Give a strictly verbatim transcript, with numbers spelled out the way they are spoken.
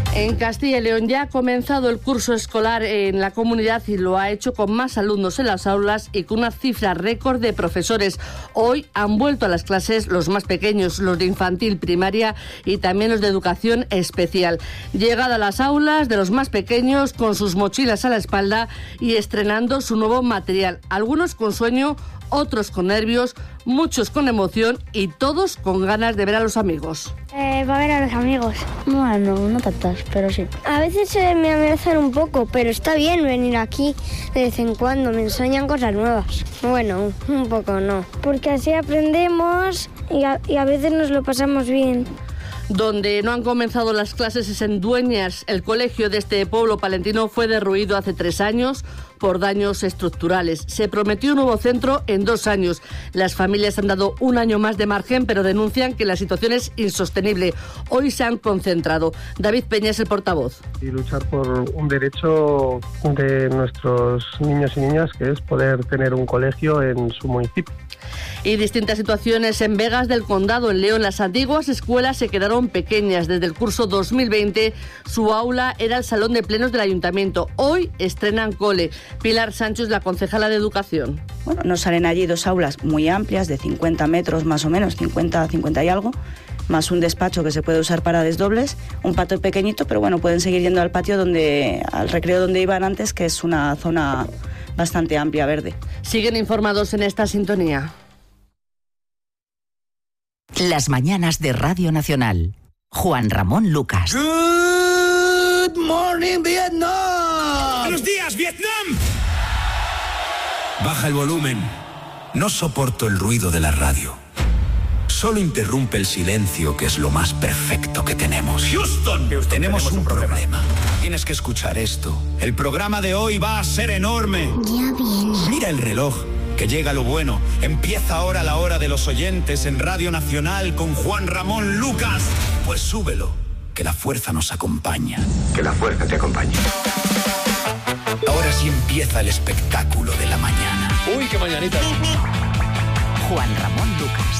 En Castilla y León ya ha comenzado el curso escolar en la comunidad y lo ha hecho con más alumnos en las aulas y con una cifra récord de profesores. Hoy han vuelto a las clases los más pequeños, los de infantil, primaria y también los de educación especial. Llegada a las aulas de los más pequeños con sus mochilas a la espalda y estrenando su nuevo material. Algunos con sueño, otros con nervios, muchos con emoción y todos con ganas de ver a los amigos. Eh, va a ver a los amigos. Bueno, no tantas, pero sí. A veces eh, me amenazan un poco, pero está bien venir aquí de vez en cuando, me enseñan cosas nuevas. Bueno, un poco no. Porque así aprendemos y a, y a veces nos lo pasamos bien. Donde no han comenzado las clases es en Dueñas. El colegio de este pueblo palentino fue derruido hace tres años por daños estructurales. Se prometió un nuevo centro en dos años. Las familias han dado un año más de margen, pero denuncian que la situación es insostenible. Hoy se han concentrado. David Peña es el portavoz. Y luchar por un derecho de nuestros niños y niñas, que es poder tener un colegio en su municipio. Y distintas situaciones en Vegas del Condado, en León. Las antiguas escuelas se quedaron pequeñas. Desde el curso dos mil veinte, su aula era el salón de plenos del ayuntamiento. Hoy estrenan cole. Pilar Sancho es la concejala de Educación. Bueno, nos salen allí dos aulas muy amplias, de cincuenta metros más o menos, cincuenta, cincuenta y algo, más un despacho que se puede usar para desdobles, un patio pequeñito, pero bueno, pueden seguir yendo al patio, donde, al recreo donde iban antes, que es una zona bastante amplia, verde. Siguen informados en esta sintonía. Las mañanas de Radio Nacional. Juan Ramón Lucas. Good morning, Vietnam. Buenos días, Vietnam. Baja el volumen. No soporto el ruido de la radio. Solo interrumpe el silencio, que es lo más perfecto que tenemos. Houston, tenemos, tenemos un problema. problema. Tienes que escuchar esto. El programa de hoy va a ser enorme. Ya viene. Mira el reloj, que llega lo bueno. Empieza ahora la hora de los oyentes en Radio Nacional con Juan Ramón Lucas. Pues súbelo, que la fuerza nos acompaña. Que la fuerza te acompañe. Ahora sí empieza el espectáculo de la mañana. Uy, qué mañanita. Juan Ramón Lucas.